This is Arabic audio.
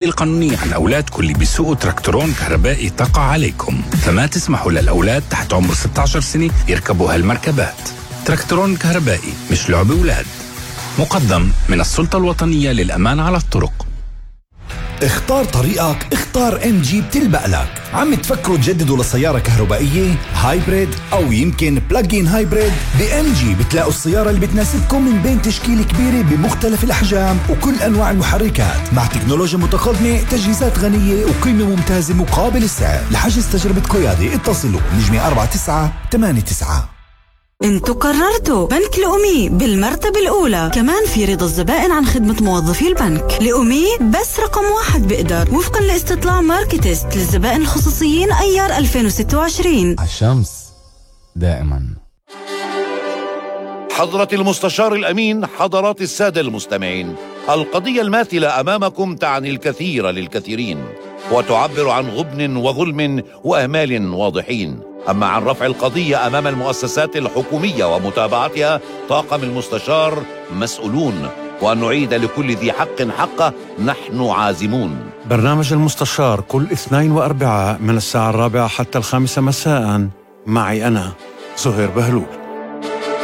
القانونية عن أولادكم اللي بيسوقوا تراكتورون كهربائي تقع عليكم، فما تسمحوا للأولاد تحت عمر 16 سنة يركبوا هالمركبات. تراكتورون كهربائي مش لعب أولاد. مقدم من السلطة الوطنية للأمان على الطرق. اختار طريقك، اختار MG بتلبق لك. عم تفكروا تجددوا لسيارة كهربائية هايبريد أو يمكن بلاجين هايبريد؟ بMG بتلاقوا السيارة اللي بتناسبكم من بين تشكيلة كبيرة بمختلف الأحجام وكل أنواع المحركات، مع تكنولوجيا متقدمة، تجهيزات غنية وقيمة ممتازة مقابل السعر. لحجز تجربة قيادة اتصلوا نجمة 4989. انتو قررتوا بنك الأمي بالمرتبة الأولى، كمان في رضا الزبائن عن خدمة موظفي البنك. الأمي بس رقم 1 بقدر وفقا لاستطلاع ماركتست للزبائن الخصوصيين أيار 2026. الشمس دائما. حضرة المستشار الأمين، حضرات السادة المستمعين، القضية الماثلة أمامكم تعني الكثير للكثيرين وتعبر عن غبن وظلم وأهمال واضحين. أما عن رفع القضية أمام المؤسسات الحكومية ومتابعتها، طاقم المستشار مسؤولون، وأن نعيد لكل ذي حق حقه نحن عازمون. برنامج المستشار كل اثنين وأربعاء من الساعة 4 حتى 5 مساء، معي أنا زهير بهلول.